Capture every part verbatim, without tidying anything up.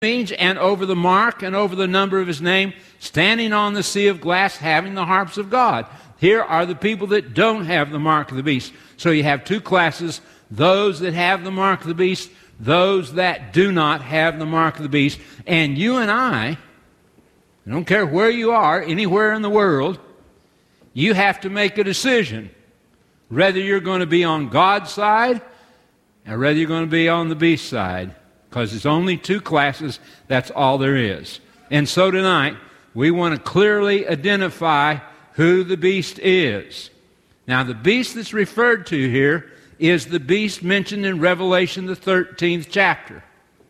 image and over the mark and over the number of his name, standing on the sea of glass, having the harps of God. Here are the people that don't have the mark of the beast. So you have two classes, those that have the mark of the beast, those that do not have the mark of the beast. And you and I, I don't care where you are, anywhere in the world, you have to make a decision whether you're going to be on God's side or whether you're going to be on the beast side. Because it's only two classes, that's all there is. And so tonight, we want to clearly identify who the beast is. Now, the beast that's referred to here is the beast mentioned in Revelation, the thirteenth chapter.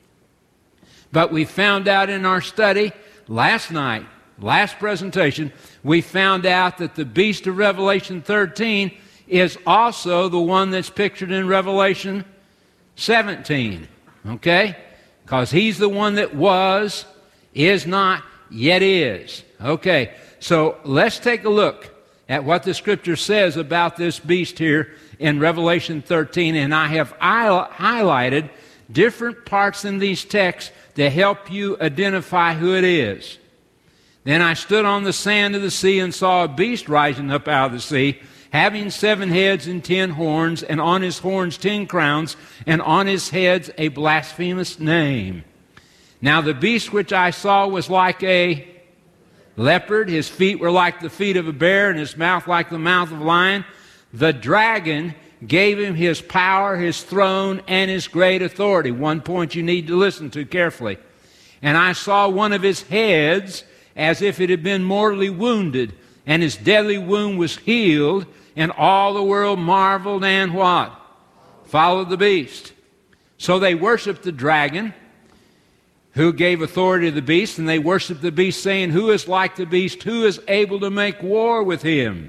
But we found out in our study last night, last presentation, we found out that the beast of Revelation thirteen is also the one that's pictured in Revelation seventeen. Okay? Because he's the one that was, is not, yet is. Okay, so let's take a look at what the Scripture says about this beast here in Revelation thirteen, and I have highlighted different parts in these texts to help you identify who it is. Then I stood on the sand of the sea and saw a beast rising up out of the sea, having seven heads and ten horns, and on his horns ten crowns, and on his heads a blasphemous name. Now the beast which I saw was like a leopard, his feet were like the feet of a bear, and his mouth like the mouth of a lion. The dragon gave him his power, his throne, and his great authority. One point you need to listen to carefully. And I saw one of his heads as if it had been mortally wounded, and his deadly wound was healed, and all the world marveled and what? Followed the beast. So they worshiped the dragon, who gave authority to the beast, and they worshiped the beast, saying, who is like the beast? Who is able to make war with him?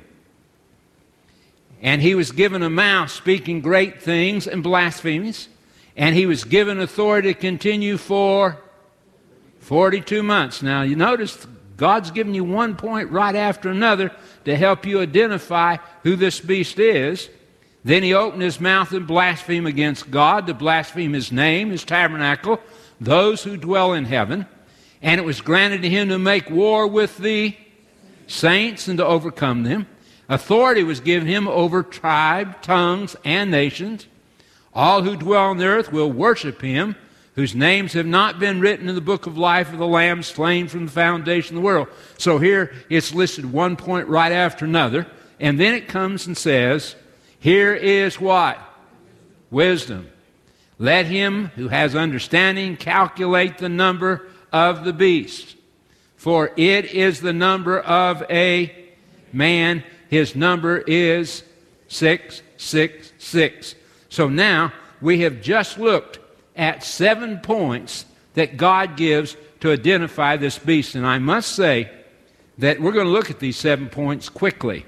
And he was given a mouth speaking great things and blasphemies, and he was given authority to continue for forty-two months. Now, you notice God's given you one point right after another to help you identify who this beast is. Then he opened his mouth and blasphemed against God, to blaspheme his name, his tabernacle, those who dwell in heaven. And it was granted to him to make war with the saints and to overcome them. Authority was given him over tribe, tongues, and nations. All who dwell on the earth will worship him, whose names have not been written in the book of life of the Lamb slain from the foundation of the world. So here it's listed one point right after another. And then it comes and says, here is what? Wisdom. Let him who has understanding calculate the number of the beast. For it is the number of a man. His number is six six six. So now we have just looked at seven points that God gives to identify this beast. And I must say that we're going to look at these seven points quickly.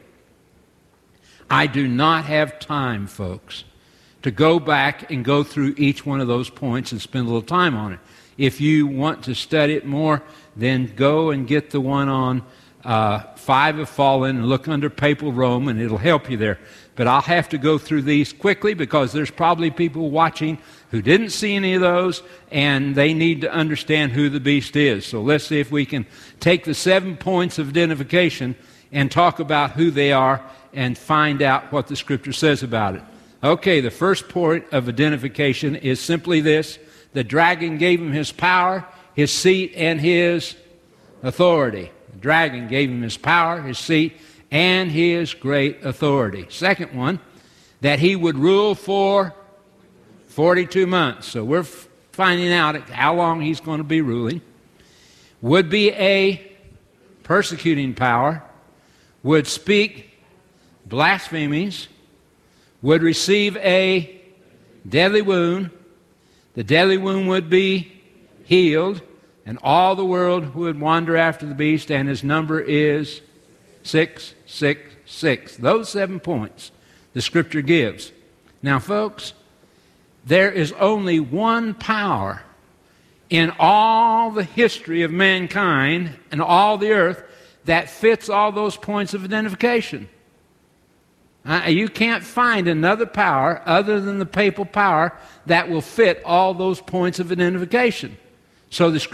I do not have time, folks, to go back and go through each one of those points and spend a little time on it. If you want to study it more, then go and get the one on uh, five have fallen and look under papal Rome, and it'll help you there. But I'll have to go through these quickly because there's probably people watching who didn't see any of those, and they need to understand who the beast is. So let's see if we can take the seven points of identification and talk about who they are and find out what the Scripture says about it. Okay, the first point of identification is simply this. The dragon gave him his power, his seat, and his authority. The dragon gave him his power, his seat, and his great authority. Second one, that he would rule for forty-two months. So we're f- finding out how long he's going to be ruling. Would be a persecuting power, would speak blasphemies, would receive a deadly wound. The deadly wound would be healed, and all the world would wander after the beast, and his number is six six six. Those seven points the Scripture gives. Now, folks, there is only one power in all the history of mankind and all the earth that fits all those points of identification. Uh, you can't find another power other than the papal power that will fit all those points of identification. So the